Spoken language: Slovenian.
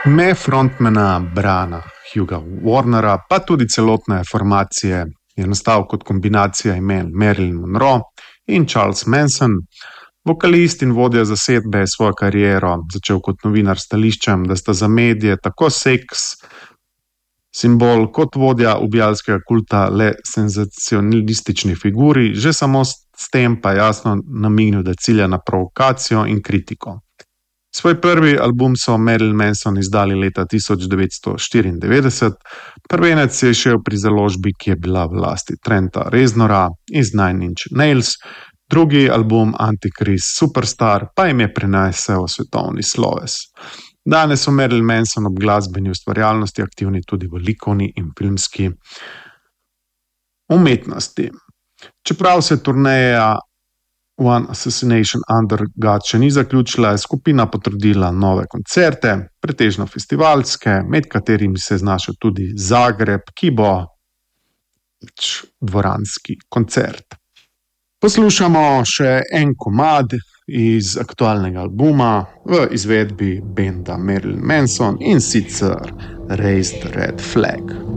Ime frontmana Briana Huga Warnera, pa tudi celotne formacije, je nastal kot kombinacija imen Marilyn Monroe in Charles Manson. Vokalist in vodja zasedbe je svojo kariero začel kot novinar s stališčem, da sta za medije tako seks simbol kot vodja ubijalskega kulta le senzacionalistični figuri, že samo s tem pa jasno namignil, da cilja na provokacijo in kritiko. Svoj prvi album so Marilyn Manson izdali leta 1994, prvenec je šel pri založbi, ki je bila v lasti Trenta Reznora iz Nine Inch Nails, drugi album Antichrist Superstar pa jim je prinesel svetovni sloves. Danes so Marilyn Manson ob glasbeni ustvarjalnosti aktivni tudi v likovni in filmski umetnosti. Čeprav se turneja One Assassination Under God še ni zaključila, je skupina potrdila nove koncerte, pretežno festivalske, med katerimi se je znašel tudi Zagreb, ki bo dvoranski koncert. Poslušamo še en komad iz aktualnega albuma v izvedbi benda Marilyn Manson, in sicer Raise the Red Flag.